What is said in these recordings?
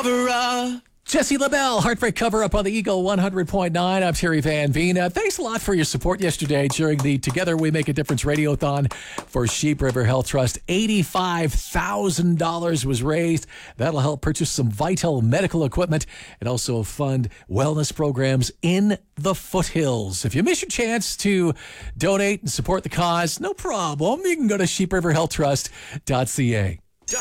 cover-up. Jesse LaBelle, Heartbreak Cover-Up on the Eagle 100.9. I'm Terry Van Veen. Thanks a lot for your support yesterday during the Together We Make a Difference Radiothon for Sheep River Health Trust. $85,000 was raised. That'll help purchase some vital medical equipment and also fund wellness programs in the foothills. If you miss your chance to donate and support the cause, no problem. You can go to sheepriverhealthtrust.ca.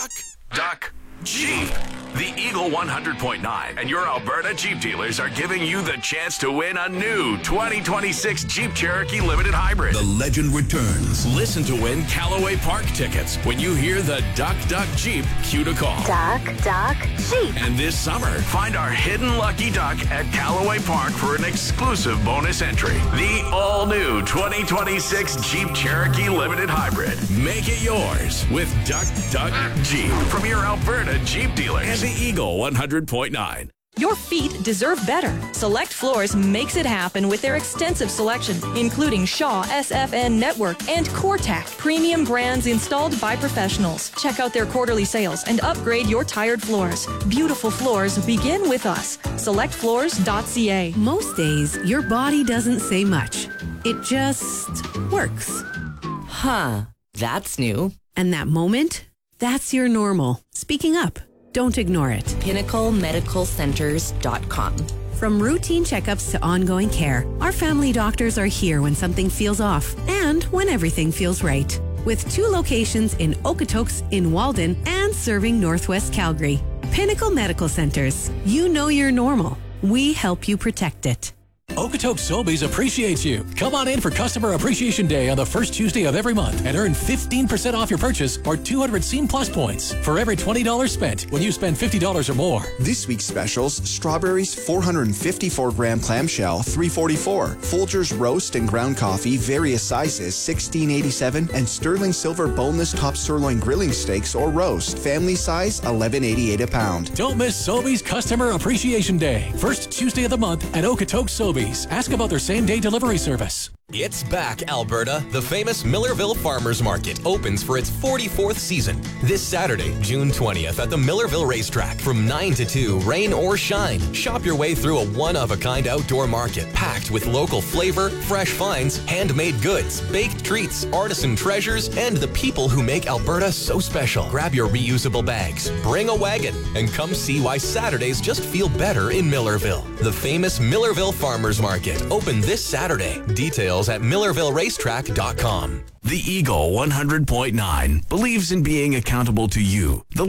Duck, Jeep. The Eagle 100.9 and your Alberta Jeep dealers are giving you the chance to win a new 2026 Jeep Cherokee Limited Hybrid. The legend returns. Listen to win Callaway Park tickets when you hear the Duck Jeep cue to call. Duck, Jeep. And this summer, find our hidden lucky duck at Callaway Park for an exclusive bonus entry. The all-new 2026 Jeep Cherokee Limited Hybrid. Make it yours with Duck Jeep from your Alberta Jeep dealers and the Eagle 100.9. Your feet deserve better. Select Floors makes it happen with their extensive selection, including Shaw, SFN Network, and CoreTac, premium brands installed by professionals. Check out their quarterly sales and upgrade your tired floors. Beautiful floors begin with us. SelectFloors.ca. Most days, your body doesn't say much. It just works. Huh, that's new. And that moment, that's your normal. Speaking up. Don't ignore it. PinnacleMedicalCenters.com. From routine checkups to ongoing care, our family doctors are here when something feels off and when everything feels right. With 2 locations in Okotoks, in Walden, and serving Northwest Calgary. Pinnacle Medical Centers. You know you're normal. We help you protect it. Okotoks Sobeys appreciates you. Come on in for Customer Appreciation Day on the first Tuesday of every month and earn 15% off your purchase or 200 Scene Plus points for every $20 spent when you spend $50 or more. This week's specials: strawberries 454-gram clamshell, $3.44. Folgers roast and ground coffee, various sizes, $16.87. And sterling silver boneless top sirloin grilling steaks or roast, family size, $11.88 a pound. Don't miss Sobeys Customer Appreciation Day. First Tuesday of the month at Okotoks Sobeys. Ask about their same-day delivery service. It's back, Alberta. The famous Millerville Farmers Market opens for its 44th season this Saturday, June 20th at the Millerville Racetrack from 9 to 2, rain or shine. Shop your way through a one-of-a-kind outdoor market packed with local flavor, fresh finds, handmade goods, baked treats, artisan treasures, and the people who make Alberta so special. Grab your reusable bags, bring a wagon, and come see why Saturdays just feel better in Millerville. The famous Millerville Farmers Market open this Saturday. Details at MillervilleRacetrack.com. The Eagle 100.9 believes in being accountable to you, the